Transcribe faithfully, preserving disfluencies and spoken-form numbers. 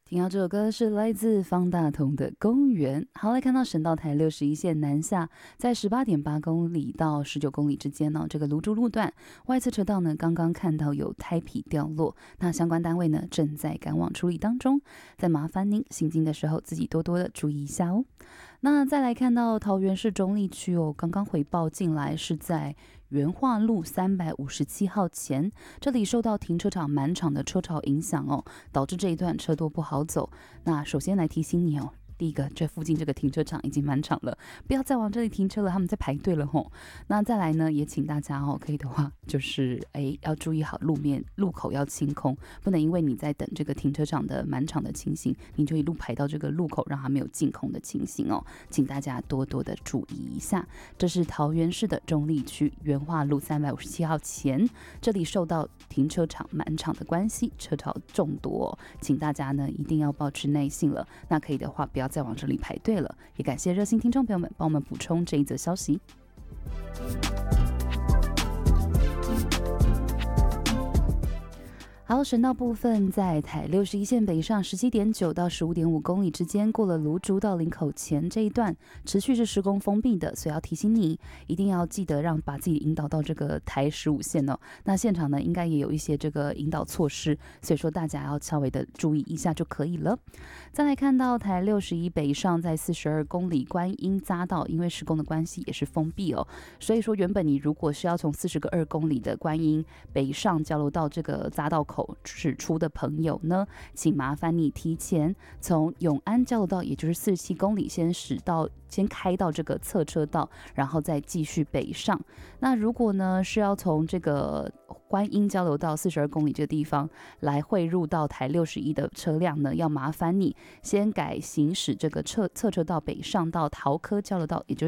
听到这首歌是来自方大同的《公园》。好，来看到省道台六十一线南下，在十八点八公里到十九公里之间呢、哦，这个芦竹路段外侧车道呢，刚刚看到有胎皮掉落，那相关单位呢正在赶往处理当中，再麻烦您行进的时候自己多多的注意一下哦。那再来看到桃园市中立区哦，刚刚回报进来是在元化路三百五十七号前，这里受到停车场满场的车潮影响哦，导致这一段车多不好走。那首先来提醒你哦，第一个，这附近这个停车场已经满场了，不要再往这里停车了，他们在排队了吼。那再来呢，也请大家哦，可以的话就是哎要注意好路面路口要清空，不能因为你在等这个停车场的满场的情形，你就一路排到这个路口，让它没有净空的情形哦，请大家多多的注意一下。这是桃园市的中立区元化路三百五十七号前，这里受到停车场满场的关系，车潮众多、哦，请大家呢一定要保持耐性了。那可以的话，不要再往这里排队了。也感谢热心听众朋友们帮我们补充这一则消息。好，省道部分在台六十一线北上十七点九到十五点五公里之间，过了芦竹到林口前这一段，持续是施工封闭的，所以要提醒你，一定要记得让把自己引导到这个台十五线哦。那现场呢，应该也有一些这个引导措施，所以说大家要稍微的注意一下就可以了。再来看到台六十一北上在四十二公里观音匝道，因为施工的关系也是封闭哦，所以说原本你如果是要从四十个二公里的观音北上交流到这个匝道口驶出的朋友呢，请麻烦你提前从永安交流道，也就是四十七公里，先驶到先开到这个侧车道，然后再继续北上。那如果呢是要从这个观音交流道四十二公里这个地方来汇入到台六十一的车辆呢，要麻烦你先改行驶这个侧侧车道北上到桃科交流道，也就是